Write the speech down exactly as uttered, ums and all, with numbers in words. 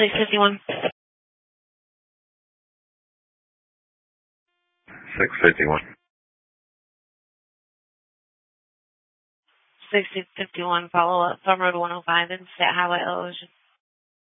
six fifty-one. six fifty-one. six fifty-one, follow up from Road one oh five and State Highway Ocean.